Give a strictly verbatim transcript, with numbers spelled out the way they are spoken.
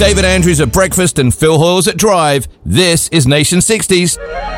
David Andrews at breakfast and Phil Hoyles at drive. This is Nation sixties.